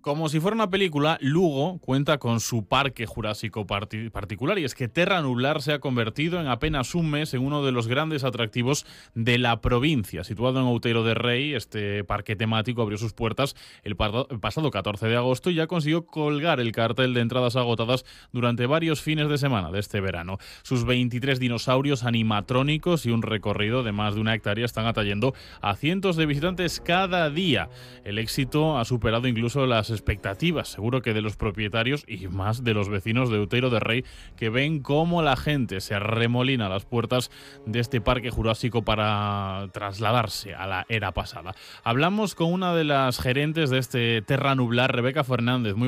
Como si fuera una película, Lugo cuenta con su parque jurásico particular, y es que Terra Nublar se ha convertido en apenas un mes en uno de los grandes atractivos de la provincia. Situado en Outeiro de Rei, este parque temático abrió sus puertas el pasado 14 de agosto y ya consiguió colgar el cartel de entradas agotadas durante varios fines de semana de este verano. Sus 23 dinosaurios animatrónicos y un recorrido de más de una hectárea están atrayendo a cientos de visitantes cada día. El éxito ha superado incluso las expectativas, seguro que de los propietarios y más de los vecinos de Outeiro de Rei, que ven cómo la gente se arremolina a las puertas de este parque jurásico para trasladarse a la era pasada. Hablamos con una de las gerentes de este Terra Nublar, Rebeca Fernández. Muy